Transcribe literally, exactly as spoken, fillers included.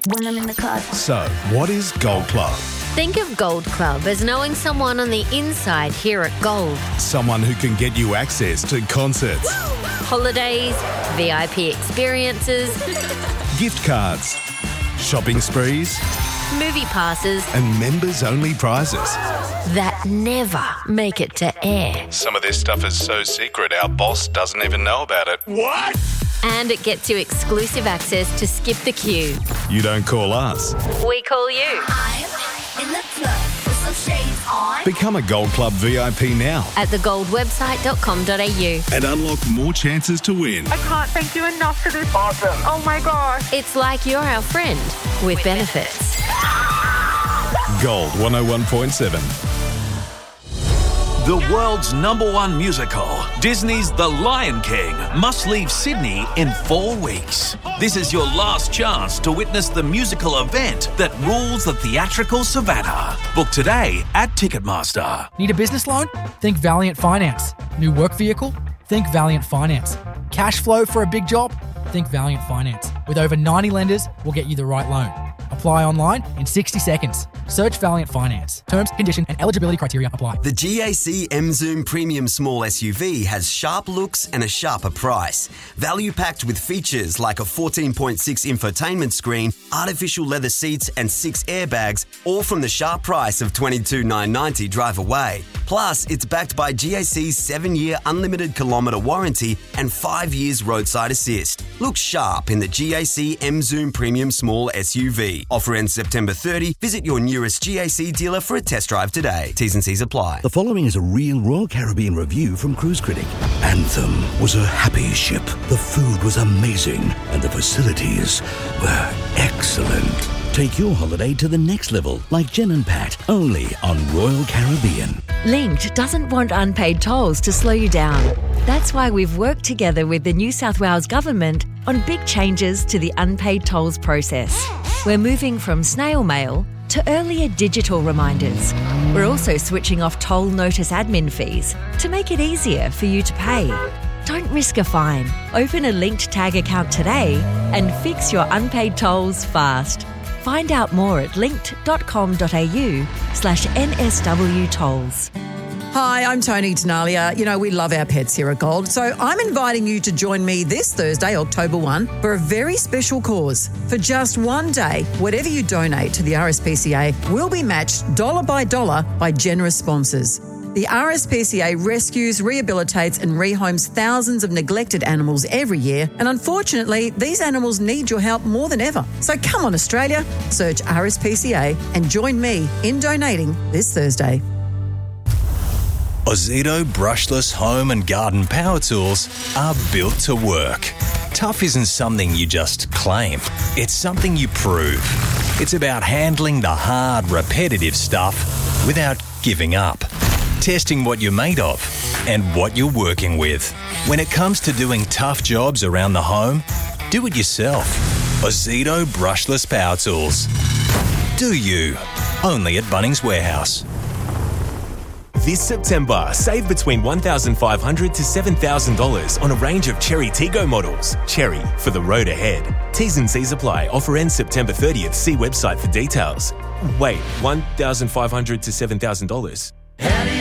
when I'm in the car. So, what is Gold Club? Think of Gold Club as knowing someone on the inside here at Gold. Someone who can get you access to concerts, Holidays, V I P experiences, gift cards, shopping sprees, movie passes, and members-only prizes. that never make it to air. Some of this stuff is so secret our boss doesn't even know about it. What? And it gets you exclusive access to skip the queue. You don't call us. We call you. I'm in the club with some shades on. Become a Gold Club V I P now At the gold website dot com dot a u. and unlock more chances to win. I can't thank you enough for this. Awesome. Oh my gosh. It's like you're our friend with benefits. Gold one oh one point seven. The world's number one musical, Disney's The Lion King, must leave Sydney in four weeks. This is your last chance to witness the musical event that rules the theatrical savannah. Book today at Ticketmaster. Need a business loan? Think Valiant Finance. New work vehicle? Think Valiant Finance. Cash flow for a big job? Think Valiant Finance. With over ninety lenders, we'll get you the right loan. Apply online in sixty seconds. Search Valiant Finance. Terms, condition, and eligibility criteria apply. The G A C M-Zoom Premium Small S U V has sharp looks and a sharper price. Value packed with features like a fourteen point six infotainment screen, artificial leather seats, and six airbags, all from the sharp price of twenty-two thousand nine hundred ninety dollars drive away. Plus, it's backed by G A C's seven-year unlimited kilometre warranty and five years roadside assist. Look sharp in the G A C M-Zoom Premium Small S U V. Offer ends September thirtieth. Visit your nearest G A C dealer for a test drive today. T's and C's apply. The following is a real Royal Caribbean review from Cruise Critic. Anthem was a happy ship. The food was amazing and the facilities were excellent. Take your holiday to the next level, like Jen and Pat, only on Royal Caribbean. Linked doesn't want unpaid tolls to slow you down. That's why we've worked together with the New South Wales Government on big changes to the unpaid tolls process. We're moving from snail mail to earlier digital reminders. We're also switching off toll notice admin fees to make it easier for you to pay. Don't risk a fine. Open a Linked Tag account today and fix your unpaid tolls fast. Find out more at linked dot com dot a u slash N S W tolls. Hi, I'm Tony Tenalia. You know, we love our pets here at Gold, so I'm inviting you to join me this Thursday, October first, for a very special cause. For just one day, whatever you donate to the R S P C A will be matched dollar by dollar by generous sponsors. The R S P C A rescues, rehabilitates and rehomes thousands of neglected animals every year, and unfortunately, these animals need your help more than ever. So come on, Australia, search R S P C A and join me in donating this Thursday. Ozito brushless home and garden power tools are built to work. Tough isn't something you just claim. It's something you prove. It's about handling the hard, repetitive stuff without giving up. Testing what you're made of and what you're working with. When it comes to doing tough jobs around the home, do it yourself. Ozito brushless power tools. Do you? Only at Bunnings Warehouse. This September, save between one thousand five hundred dollars to seven thousand dollars on a range of Cherry Tiggo models. Cherry, for the road ahead. T's and C's apply. Offer ends September thirtieth. See website for details. Wait, one thousand five hundred dollars to seven thousand dollars?